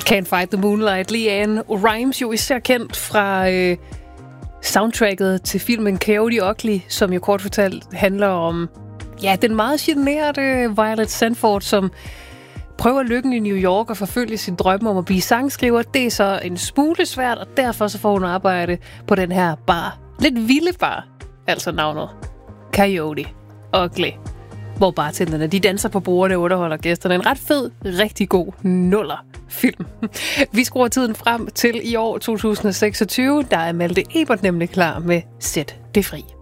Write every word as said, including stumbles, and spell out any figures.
Can't Fight the Moonlight. LeAnn Rimes, jo især kendt fra øh, soundtracket til filmen Coyote Ugly, som jo kort fortalt handler om ja, den meget generede Violet Sanford, som prøver lykken i New York og forfølge sin drømme om at blive sangskriver. Det er så en smule svært, og derfor så får hun arbejde på den her bar. Lidt vilde bar, altså navnet Coyote Ugly, hvor bartenderne de danser på bordene og underholder gæsterne. En ret fed, rigtig god nuller-film. Vi skruer tiden frem til i år to tusind seksogtyve. Der er Malte Ebert nemlig klar med Sæt det fri.